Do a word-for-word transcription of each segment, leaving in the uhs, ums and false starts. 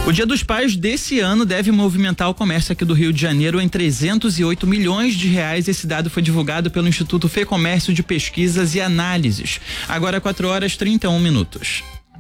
O Dia dos Pais desse ano deve movimentar o comércio aqui do Rio de Janeiro em trezentos e oito milhões de reais. Esse dado foi divulgado pelo Instituto Fecomércio de Pesquisas e Análises. Agora quatro horas e trinta e um minutos.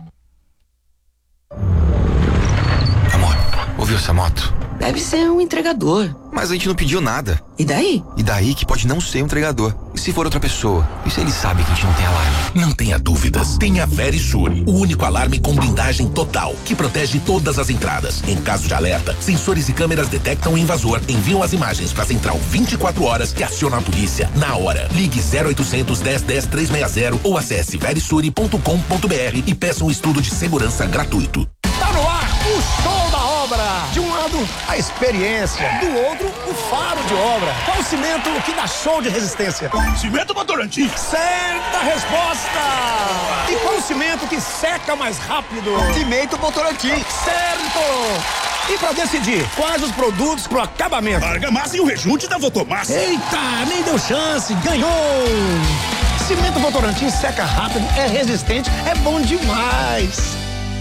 Amor, ouviu essa moto? Deve ser um entregador. Mas a gente não pediu nada. E daí? E daí que pode não ser um entregador. E se for outra pessoa? E se ele sabe que a gente não tem alarme? Não tenha dúvidas. Tenha Verisure, o único alarme com blindagem total, que protege todas as entradas. Em caso de alerta, sensores e câmeras detectam o invasor, enviam as imagens para a central vinte e quatro horas e acionam a polícia na hora. Ligue zero oitocentos, dez, dez, trezentos e sessenta ou acesse verisure ponto com ponto br e peça um estudo de segurança gratuito. Tá no ar o show da obra. De um lado, a experiência. Do outro, o faro de obra. Qual o cimento que dá show de resistência? Cimento Votorantim. Certa resposta. E qual o cimento que seca mais rápido? Cimento Votorantim. Certo. E pra decidir quais os produtos pro acabamento? Argamassa e o rejunte da Votomassa. Eita, nem deu chance, ganhou. Cimento Votorantim seca rápido, é resistente, é bom demais.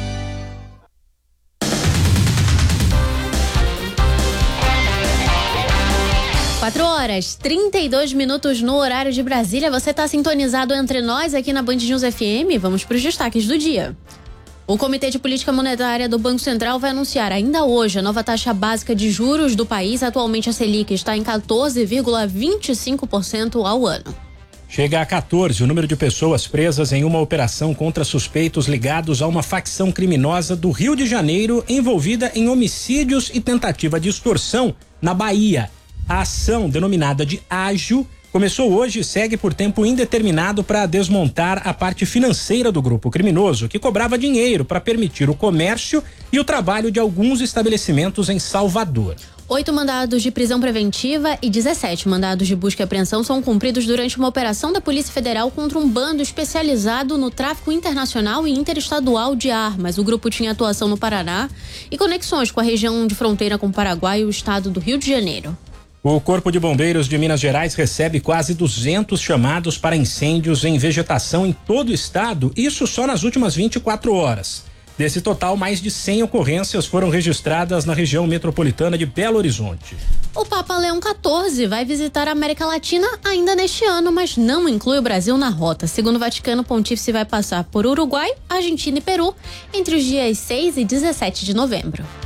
quatro horas, trinta e dois minutos no horário de Brasília. Você está sintonizado entre nós aqui na Band News F M. Vamos para os destaques do dia. O Comitê de Política Monetária do Banco Central vai anunciar ainda hoje a nova taxa básica de juros do país. Atualmente a Selic está em quatorze vírgula vinte e cinco por cento ao ano. Chega a quatorze o número de pessoas presas em uma operação contra suspeitos ligados a uma facção criminosa do Rio de Janeiro envolvida em homicídios e tentativa de extorsão na Bahia. A ação, denominada de Ágil, começou hoje e segue por tempo indeterminado para desmontar a parte financeira do grupo criminoso, que cobrava dinheiro para permitir o comércio e o trabalho de alguns estabelecimentos em Salvador. Oito mandados de prisão preventiva e dezessete mandados de busca e apreensão são cumpridos durante uma operação da Polícia Federal contra um bando especializado no tráfico internacional e interestadual de armas. O grupo tinha atuação no Paraná e conexões com a região de fronteira com o Paraguai e o estado do Rio de Janeiro. O Corpo de Bombeiros de Minas Gerais recebe quase duzentos chamados para incêndios em vegetação em todo o estado, isso só nas últimas vinte e quatro horas. Desse total, mais de cem ocorrências foram registradas na região metropolitana de Belo Horizonte. O Papa Leão quatorze vai visitar a América Latina ainda neste ano, mas não inclui o Brasil na rota. Segundo o Vaticano, o pontífice vai passar por Uruguai, Argentina e Peru entre os dias seis e dezessete de novembro.